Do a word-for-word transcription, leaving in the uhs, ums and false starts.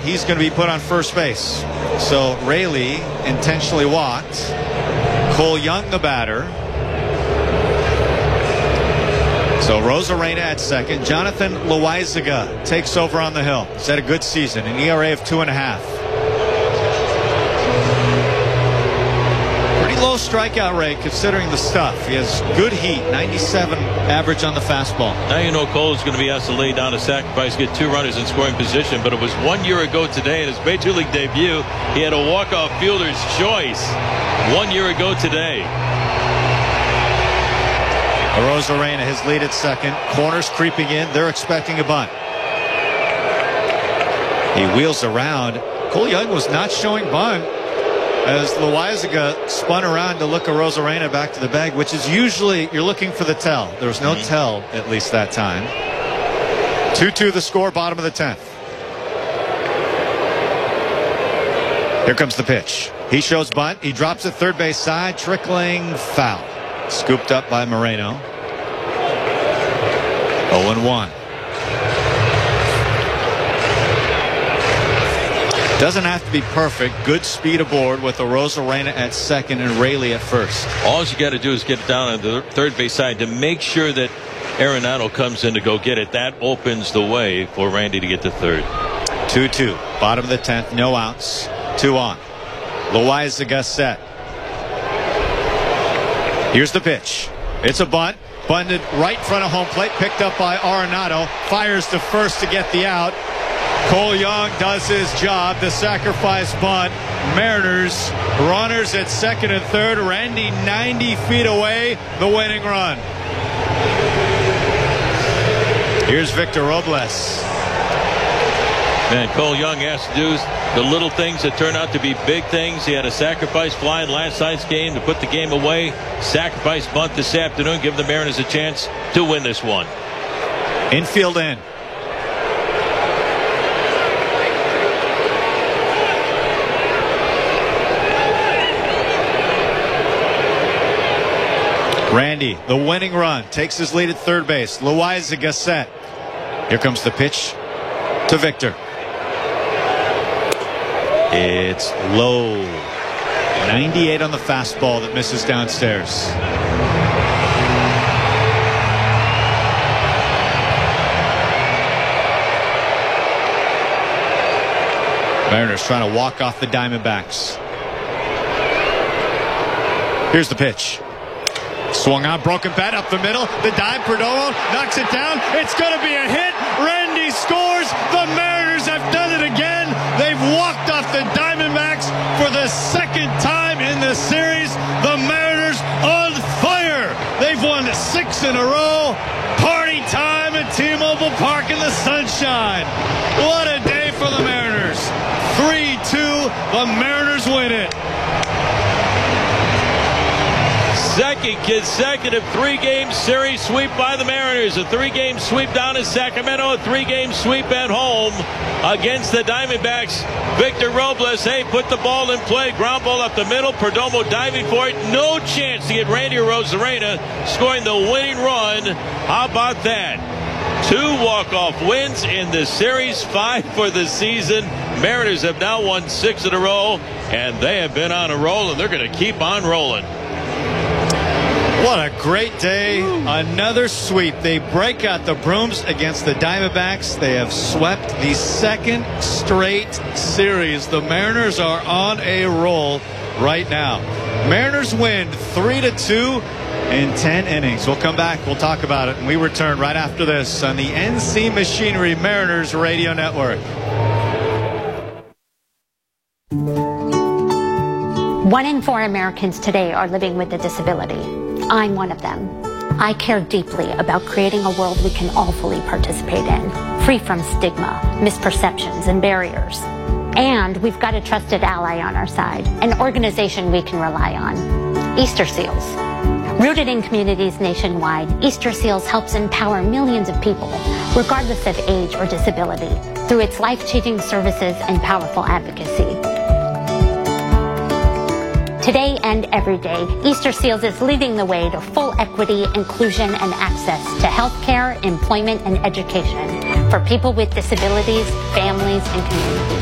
he's going to be put on first base. So Raley intentionally walked. Cole Young, the batter. So Rosarena at second. Jonathan Loaizaga takes over on the hill. He's had a good season, an E R A of two and a half. Pretty low strikeout rate considering the stuff. He has good heat, ninety-seven average on the fastball. Now you know Cole's going to be asked to lay down a sacrifice, get two runners in scoring position, but it was one year ago today in his Major League debut. He had a walk-off fielder's choice one year ago today. Rosarena, his lead at second. Corners creeping in. They're expecting a bunt. He wheels around. Cole Young was not showing bunt as Loaizaga spun around to look a Rosarena back to the bag, which is usually you're looking for the tell. There was no mm-hmm. tell, at least that time. two two the score, bottom of the tenth. Here comes the pitch. He shows bunt. He drops it third base side, trickling foul. Scooped up by Moreno. oh and one. Doesn't have to be perfect. Good speed aboard with a Rosarena at second and Raley at first. All you got to do is get it down on the third base side to make sure that Arenado comes in to go get it. That opens the way for Randy to get to third. two two. Bottom of the tenth. No outs. Two on. Loaizaga set. Here's the pitch. It's a bunt. Bunted right in front of home plate. Picked up by Arenado. Fires to first to get the out. Cole Young does his job. The sacrifice bunt. Mariners runners at second and third. Randy ninety feet away. The winning run. Here's Victor Robles. Man, Cole Young has to do the little things that turn out to be big things. He had a sacrifice fly in last night's game to put the game away. Sacrifice bunt this afternoon. Give the Mariners a chance to win this one. Infield in. Randy, the winning run, takes his lead at third base. Loaizaga set. Here comes the pitch to Victor. It's low. ninety-eight on the fastball that misses downstairs. Mariners trying to walk off the Diamondbacks. Here's the pitch. Swung on, broken bat up the middle. The dive, Perdomo knocks it down. It's going to be a hit. Randy scores. The Mariners have done it again. They've walked off the Diamondbacks for the second time in the series. The Mariners on fire. They've won six in a row. Party time at T-Mobile Park in the sunshine. What a day for the Mariners. three two. The Mariners win it. Second consecutive three-game series sweep by the Mariners. A three-game sweep down in Sacramento. A three-game sweep at home against the Diamondbacks. Victor Robles, hey, put the ball in play. Ground ball up the middle. Perdomo diving for it. No chance to get Randy Rosarena scoring the winning run. How about that? Two walk-off wins in the series. Five for the season. Mariners have now won six in a row, and they have been on a roll, and they're going to keep on rolling. What a great day. Another sweep. They break out the brooms against the Diamondbacks. They have swept the second straight series. The Mariners are on a roll right now. Mariners win three to two in ten innings. We'll come back. We'll talk about it. And we return right after this on the N C Machinery Mariners Radio Network. One in four Americans today are living with a disability. I'm one of them. I care deeply about creating a world we can all fully participate in, free from stigma, misperceptions, and barriers. And we've got a trusted ally on our side, an organization we can rely on, Easter Seals. Rooted in communities nationwide, Easter Seals helps empower millions of people, regardless of age or disability, through its life-changing services and powerful advocacy. Today and every day, Easter Seals is leading the way to full equity, inclusion, and access to healthcare, employment, and education for people with disabilities, families, and communities.